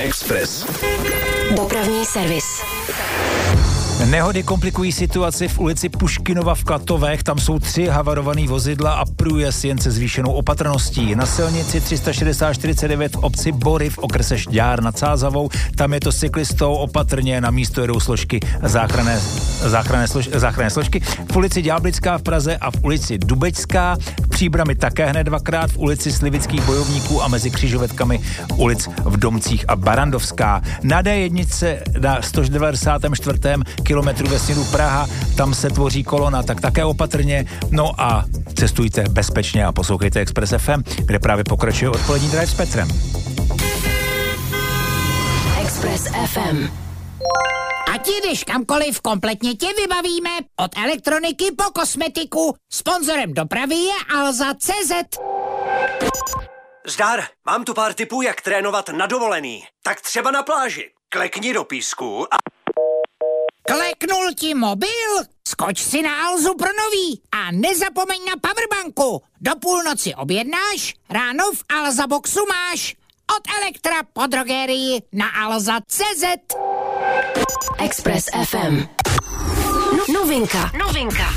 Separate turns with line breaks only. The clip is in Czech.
Express.
Dopravní servis.
Nehody komplikují situaci v ulici Puškinova v Klatovech. Tam jsou 3 havarovaný vozidla a průjezd jen se zvýšenou opatrností. Na silnici 360/49 v obci Bory v okrese Žďár nad Sázavou. Tam je to s cyklistou opatrně, na místo jedou složky záchranné složky. V ulici Ďáblická v Praze a v ulici Dubečská. V Příbrami také hned 2krát, v ulici Slivických bojovníků a mezi křižovatkami ulic v Domcích a Barandovská. Na D1 na 194. kilometru ve směru Praha, tam se tvoří kolona, tak také opatrně. No a cestujte bezpečně a poslouchejte Express FM, kde právě pokračuje odpolední drive s Petrem.
Express FM.
Ať jdeš kamkoliv, kompletně tě vybavíme. Od elektroniky po kosmetiku. Sponzorem dopravy je Alza.cz.
Zdar, mám tu pár tipů, jak trénovat na dovolený. Tak třeba na pláži. Klekni do písku a...
Kleknul ti mobil? Skoč si na Alzu pro nový a nezapomeň na powerbanku. Do půlnoci objednáš, ráno v Alza Boxu máš. Od Elektra po drogerii na Alza.cz.
Express FM. Novinka.